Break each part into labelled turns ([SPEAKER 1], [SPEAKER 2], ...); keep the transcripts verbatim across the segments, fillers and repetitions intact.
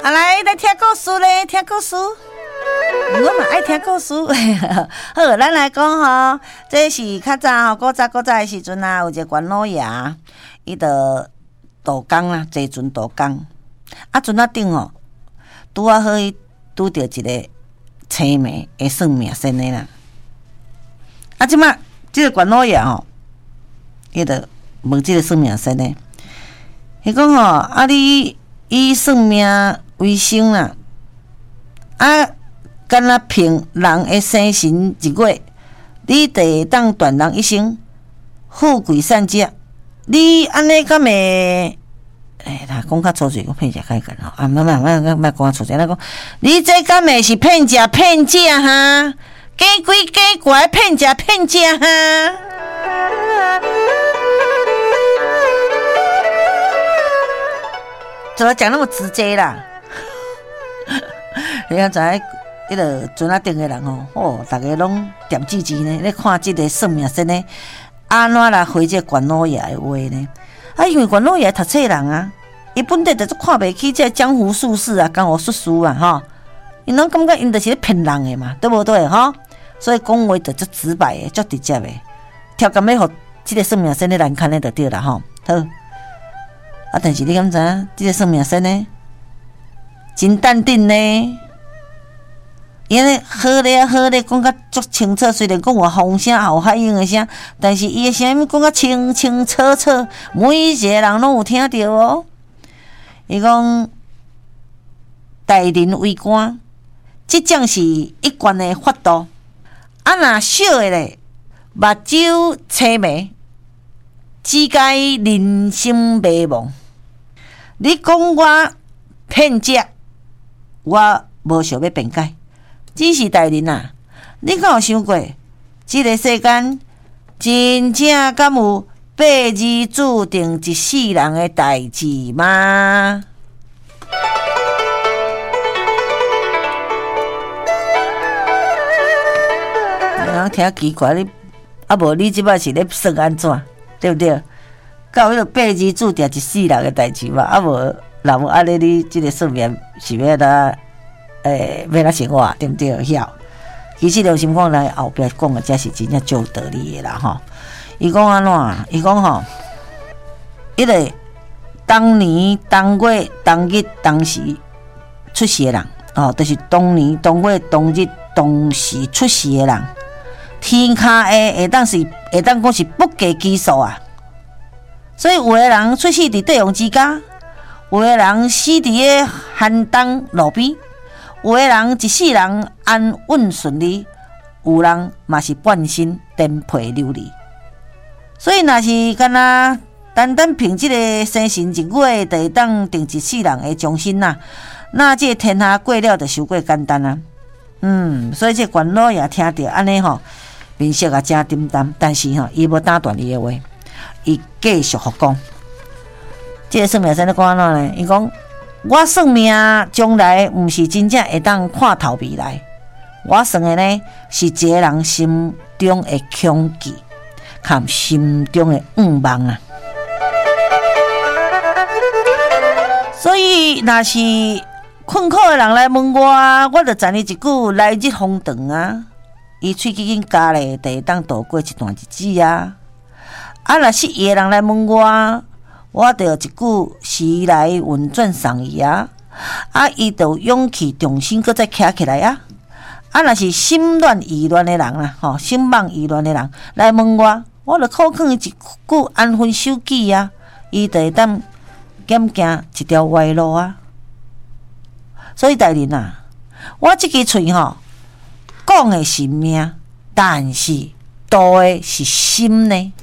[SPEAKER 1] 啊来来听故事咧，听故事。我嘛爱听故事。好，咱来讲吼，这是较早吼，古早古早的时阵啊，有一个关老爷，伊着渡江啦，坐船渡江。啊，船仔顶吼，拄啊好伊拄着一个青梅会算命先的啦。啊，即摆即个关老爷吼，伊着问即个算命先的，伊讲吼，啊你以算命为生啦，啊。敢若凭人的生辰日月，你就会当断人一生富贵善家。你安尼敢会？哎，他讲较粗嘴，讲骗食较紧吼。啊，莫莫莫莫讲粗嘴，咱讲你这敢会是骗食骗食哈？假鬼假怪骗食骗食哈？怎么讲那么直接啦？你看在。迄个船仔顶的人吼，哦，大家拢点唧唧呢，咧看即个算命先呢，安怎来回这关老爷的话呢？啊，因为关老爷读册人啊，伊本地就是看袂起这江湖术士啊、江湖术士啊，吼，因拢感觉因就是咧骗人的嘛，对不对？吼，所以讲话就足直白的、足直接的，挑干要互即个算命先咧难堪的就对啦，吼。好，啊，但是你敢知影，即个算命先呢，真淡定呢。伊安尼好咧好咧，讲甲足清楚。虽然讲有风声、有海涌的声，但是伊的声音讲甲清清楚楚，每一个人拢有听到哦。伊讲待人为官，即种是一贯的法度。啊，若小的咧，目睭青眉，只该人心迷茫。你讲我骗食，我无想要辩解。只是大人啊，你敢有想过，这个世间真正敢有八字注定一世人的代志吗？人听奇怪，你啊无你即摆是咧算安怎，对不对？到迄个八字注定一世人的代志嘛，啊无若无安尼，你即个算命是要哪？诶，要哪生活对不对？晓，其实刘心讲来后壁讲的，才是真正足有道理的啦吼。伊讲安怎？伊讲吼，迄个当年、当月、当日、当时出世的人，哦，就是当年、当月、当日、当时出世的人，天骹的会当是会当讲是不计其数啊。所以有的人出世伫帝王之家，有的人死伫个寒冬路边。有的人一世人安稳顺利，有人嘛是半生颠沛流离。所以若是干那单单凭这个生辰日月，就会当定一世人的终身呐，那这天下过了就伤过简单啊。嗯，所以这关老爷听到安尼吼，面色也真沉淡，但是吼，伊无打断伊的话，伊继续互讲。这个算命先生讲安怎呢？伊讲。我算命将来毋是真正会当看透未来，我算的呢是一个人心中的恐惧，和心中的愿望啊。所以，若是困苦的人来问我，我就赞伊一句来日方长啊，伊喙齿紧加咧，就会当度过一段日子啊。啊，若失意的人来问我。我就一句时来运转送伊啊，啊，伊就勇气重新搁再徛起来啊。啊，若是心乱意乱的人啦，吼，心茫意乱的人来问我，我就口劝伊一句安分守己啊，伊就会当减行一条歪路啊。所以大人啊，我即支喙吼讲的是命，但是道的是心呢。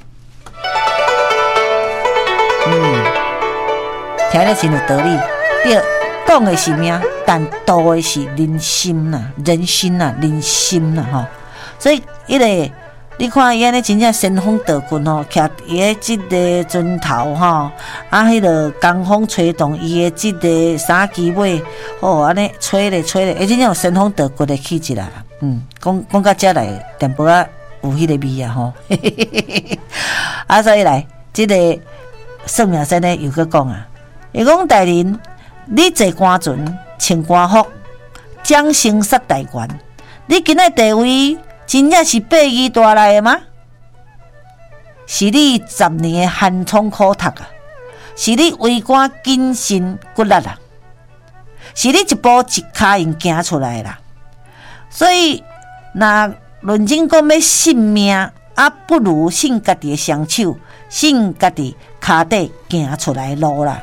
[SPEAKER 1] 嗯，听了真有道理。对，讲的是命，但道的是人心呐、人心呐、人心呐，吼。所以，迄个你看伊安尼真正仙风道骨吼，徛伊的即个船头吼，啊，迄个江风吹动伊的即个衫旗尾，吼，安尼吹咧吹咧，而且真有仙风道骨的气质啦。嗯，讲讲到遮来，淡薄仔有迄个味啊，吼。啊，所以来，即、这个。算命先生又去讲啊，伊讲大人，你坐官船， 穿官服，掌声杀大官。你今仔地位真正是八字带来的吗？是你十年的寒窗苦读啊，是你为官谨慎骨力啊，是你一步一脚印行出来啦。所以，那论真讲要信命，啊，不如信家己的双手，信家己骹底行出来的路啦。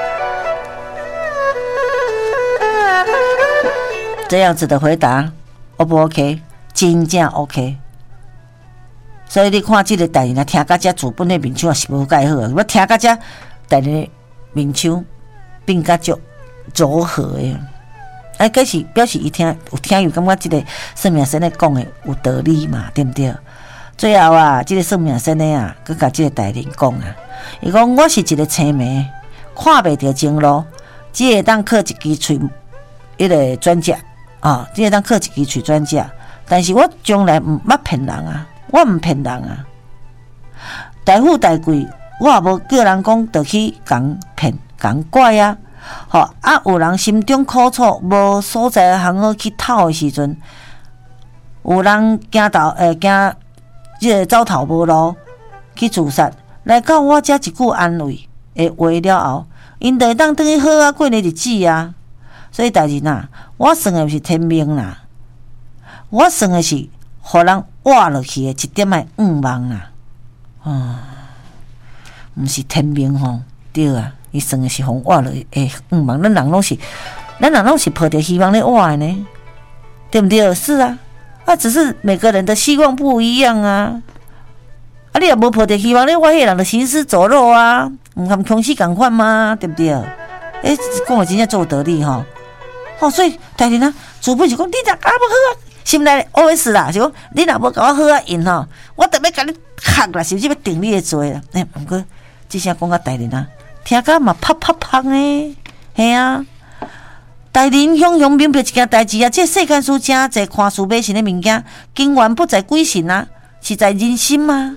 [SPEAKER 1] 这样子的回答 ，O 不 OK？ 真正 OK。所以你看这个代志，若听到这主本的面腔也是无介好，我听到这代志面腔变甲足柔和的，哎，这是表示伊听有听有感觉这个算命先生讲的有道理嘛，对不对？最后啊，这个算命先生啊，佮甲这个代理讲啊，伊讲我是一个青梅，看袂着前路，只会当靠一支喙，迄个专家啊，只会当靠一支喙专家，但是我从来毋捌骗人啊。我毋骗人啊，大富大贵，我也无叫人讲就去讲骗、讲怪啊。吼啊，有人心中苦楚，无所在通好去讨的时阵，有人惊头诶惊，即个走投无路去自杀，来到我遮一句安慰的话了后，因就会当转去好啊过日子啊。所以代志呐，我算的是天命啦，我算的是。互人挖落去的一点仔愿望啦，啊，毋是天命吼，对啊，伊算的是互挖落诶愿望。咱人拢是，咱人拢是抱着希望咧挖的呢，对不对？是啊，啊，只是每个人的希望不一样啊。啊，你也无抱着希望咧挖，迄人就行尸走肉啊，毋含空死共款嘛，对不对？诶，讲话真正做道理吼，吼，所以大人啊，主本是讲你若搞不好啊。心内 O S 啦，是讲你若无甲我好啊运吼，我特别甲你吓啦，甚至要定你的罪啦。哎，毋过即声讲甲大人啊，听甲嘛啪啪啪呢，系啊。大人雄雄明白一件代志啊，这世间事真侪看似迷信的物件，根源不在鬼神啊，是在人心嘛。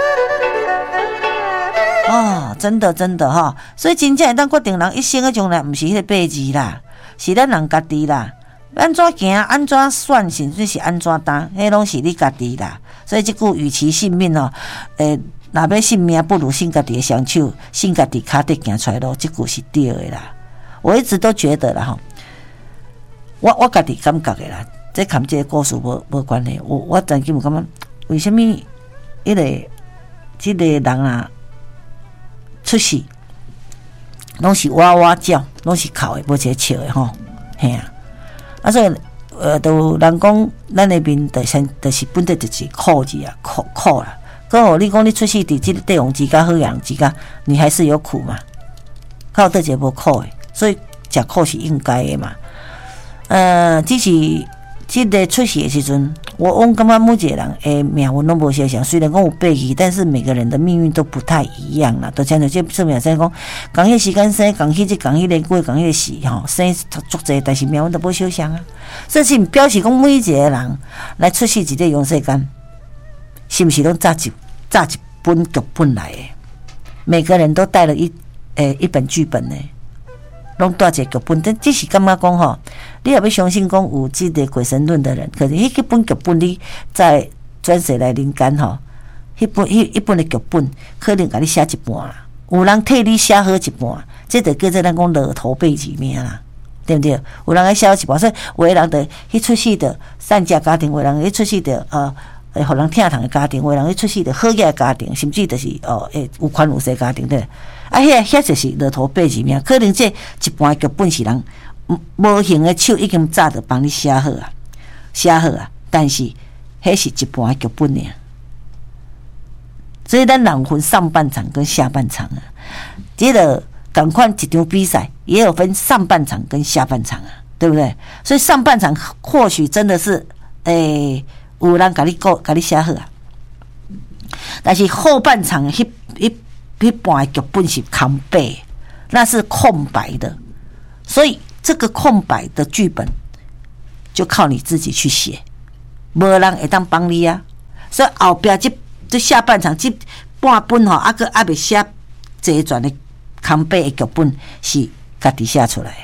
[SPEAKER 1] 哦，真的真的哈，所以真正会当决定人一生的将来，毋是迄个八字啦，是咱人家己啦。安怎行，安怎算，甚至是安怎担，迄拢是你家己啦。所以即句与其信命哦，诶，若要信命，不如信家己的双手，信家己骹底行出来咯。即句是对的啦。我一直都觉得啦，吼，我我家己感觉的啦，这跟这个故事无无关系。我我曾经有感觉，为什么迄个即个人啊出世，拢是哇哇叫，拢是哭的，无一个笑的吼，嘿啊。啊，所以，呃，都人讲，咱那边的先，就是本地就是苦字啊，苦苦啦。刚好你讲你出世伫这个地方之家、好养之家，你还是有苦嘛？靠得一个无苦的，所以食苦是应该的嘛。呃，只是这个出世的时阵，我我感觉每一个人诶命运拢无相像，虽然讲有八字，但是每个人的命运都不太一样啦。都像像这说明先讲，讲迄时间生，讲迄这讲迄个过，讲迄个时吼生足济，但是命运都无相像啊。所以是表示讲每一个人来出世伫这用世间，是毋是拢扎一扎一本剧本来的？每个人都带了一诶一本剧本呢。拢带一个剧本，但只是感觉讲吼，你也要相信讲有这个鬼神论的人，可是迄本剧本你再转世来人间吼，迄本迄一本的剧本可能甲你写一半啦，有人替你写好一半，这就叫做咱讲落头背字命啦，对不对？有人爱写好一半，所以有的人的迄出世的善家家庭，有的人迄出世的呃。诶，互人疼痛的家庭，有人去出世的好嘅家庭，甚至就是哦，诶有权有势家庭对。啊，遐遐就是落土八字命，可能这一半剧本是人无形的手已经早就帮你写好啊，写好啊，但是迄是一半剧本尔。所以咱人分上半场跟下半场啊，这个赶快一场比赛也有分上半场跟下半场啊，对不对？所以上半场或许真的是诶。有人甲你讲，甲你写好啊，但是后半场迄迄迄半剧本是空白，那是空白的，所以这个空白的剧本就靠你自己去写，无人会当帮你啊。所以后边这这下半场这半本吼，啊个还未写这一段的空白的剧本是家己写出来的，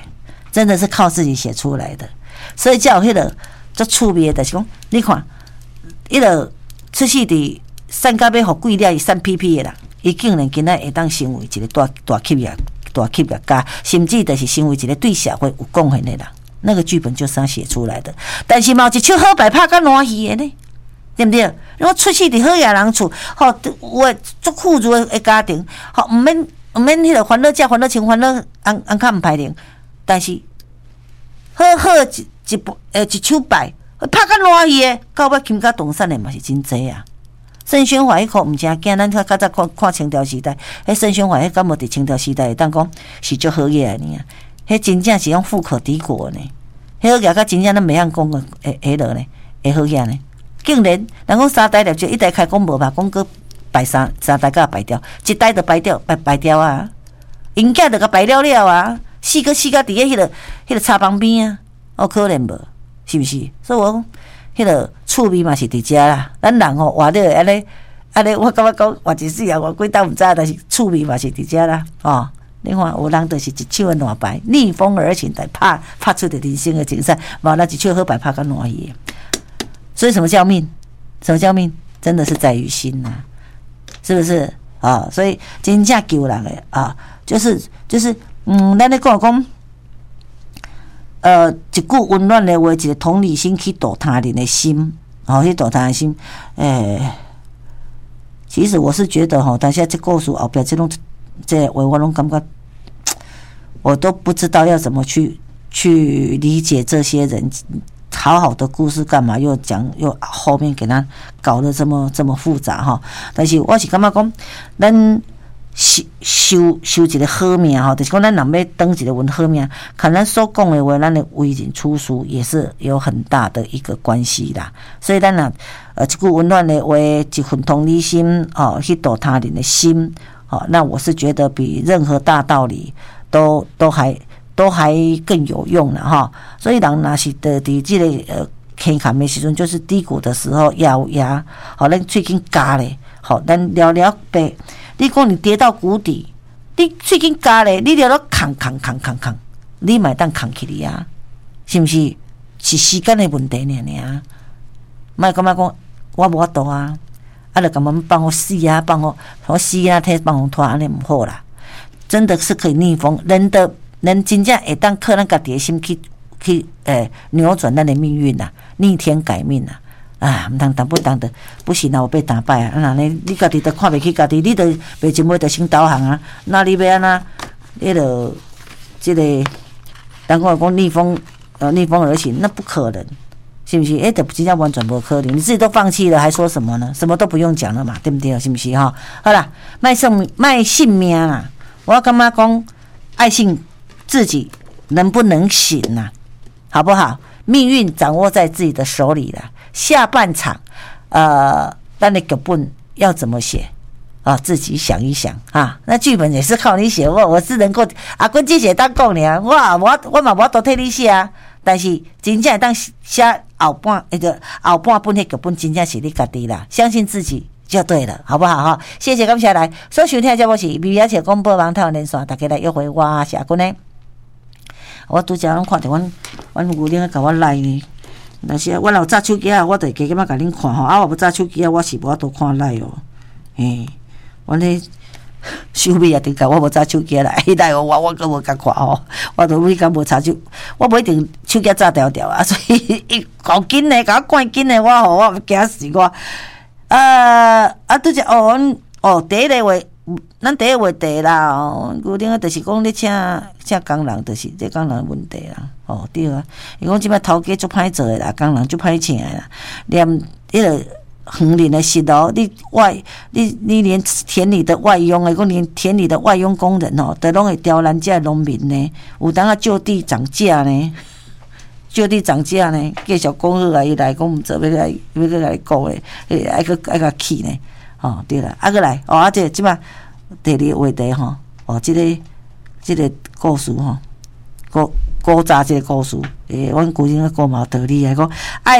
[SPEAKER 1] 真的是靠自己写出来的。所以叫迄个足趣味的，就是讲，你看，迄个出世伫产到要互贵了，伊产屁屁的人，伊竟然今仔会当成为一个大大企业、大企业家，甚至就是成为一个对社会有贡献的人。那个剧本就是他写出来的。但是嘛，一手好牌拍甲烂戏的呢，对不对？因为出世伫好野人厝，吼，有足富足的家庭，吼，毋免毋免迄个烦恼食烦恼穿烦恼，红红较毋歹灵，但是好好一一部诶一手牌拍甲烂戏的，到尾倾家动产的嘛是真济啊。沈宣华迄个毋正惊，咱较较早看看清朝时代，迄沈宣华迄敢无伫清朝时代会当讲是足好嘢呢？迄真正是用富可敌国呢。迄个甲真正咱袂晓讲个会会落呢，会好嘢呢。竟然人讲三代了就一代开讲无吧，讲个排三三代甲排掉，一代就排掉排排掉啊，因囝就甲排了了啊，死个死个伫咧迄个迄个柴旁边啊，哦可能无，是毋是？所以我讲。迄个趣味嘛是伫遮啦，咱人吼活着安尼安尼，我感觉讲活一世啊，活几当毋知，但是趣味嘛是伫遮啦，哦。你看有人就是一手的烂牌，逆风而行，来拍拍出的人生的精彩，无那一手好牌拍甲烂去。所以什么叫命？什么叫命？真的是在于心呐、啊，是不是啊、哦？所以真正救人的啊，就是就是嗯，咱咧讲讲。呃，一句温暖的话，一个同理心去度他人的心，哦，去度他人的心。诶、欸，其实我是觉得吼，但是这故事后边这种这话，我拢感觉，我都不知道要怎么去去理解这些人。好好的故事干嘛又讲又后面给他搞得这么这么复杂哈？但是我是感觉讲，咱。修修修一个好命吼，就是讲咱人要当一个文好命，看咱所讲的话，咱的为人处事也是有很大的一个关系啦。所以咱若呃一句温暖的话，一份同理心哦，去度他人的心哦，那我是觉得比任何大道理都都还都还更有用了哈。所以人若是的伫这个呃坎坎的时阵，就是低谷的时候咬牙，好，咱最近加咧，好，咱聊聊白。你讲你跌到谷底，你最近加咧，你了了扛扛扛扛扛，你嘛当扛起嚟啊？是毋是？是时间的问题呢？呢，莫感觉讲我无法度啊，啊，就感觉帮我死啊，帮我我死啊，替帮我拖安尼唔好啦。真的是可以逆风，人的人真正会当靠咱家己的心去去诶、欸、扭转咱的命运呐、啊，逆天改命呐、啊。啊，唔通当不当的，不行啊！我被打败啊！那你你家己都看不起家己，你都袂前尾就先导航啊！那你要安那？你就这个，人讲讲逆风呃逆风而行，那不可能，是不是？哎，都真正完全不可能，你自己都放弃了，还说什么呢？什么都不用讲了嘛，对不对？是不是哈？好啦，卖性卖性命啦！我干嘛讲爱信自己能不能行呐、啊？好不好？命运掌握在自己的手里了。下半场，呃，咱的剧本要怎么写啊？自己想一想啊。那剧本也是靠你写，我我是能够啊，滚记写当讲呢，我我我嘛我都替你写啊。但是真正当写后半那个后半本的剧本，真正是你家己啦，相信自己就对了，好不好哈？谢谢，感谢来所收听的节目是《美雅姐广播网台湾连线》，大家来约会我下君呢。我拄则拢看着阮阮牛奶甲我来呢。但是我若有炸手机啊，我就加减仔甲恁看吼。啊，我无炸手机啊，我是无法度看来哦。嘿，我咧收尾也顶甲我无炸手机啦，迄来我我阁无甲看吼。我都每工无插手，我无一定手机炸掉掉啊，所以伊搞紧诶，甲我关紧诶，我吼我惊死我。呃啊，拄则哦，哦，第一个话，咱第一个话题啦，哦，固定啊，就是讲咧请请工人，就是这工人问题啦。哦，对啊，伊讲即摆头家足歹做诶啦，工人足歹请诶啦，连迄个园林的石头，你外你你连田里的外佣诶，讲连田里的外佣工人哦，都拢会刁难这农民呢，有当啊就地涨价呢，就地涨价呢，继续讲好啊，伊来讲毋做要来要来来讲诶，诶，爱个爱个气呢，哦，对啦，啊个来，哦，啊这即摆第二个话题吼，哦，即、这个即、这个故事吼，古古早即个故事，诶，阮古人个古嘛道理啊，讲爱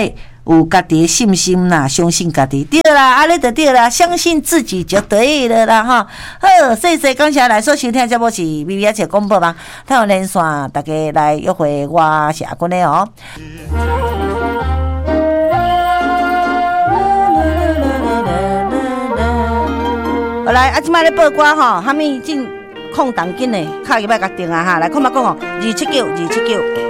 [SPEAKER 1] 有家己的信心啦，相信家己对啦，安尼就对啦，相信自己就得以了啦哈。好，谢谢感谢来所收听的节目是咪咪阿姐广播网，太阳连线，大家来约会我是阿君的哦。好来，啊，即摆咧报歌吼，哈咪进空档紧的，卡入来甲定啊哈，来看嘛讲哦，二七九二七九。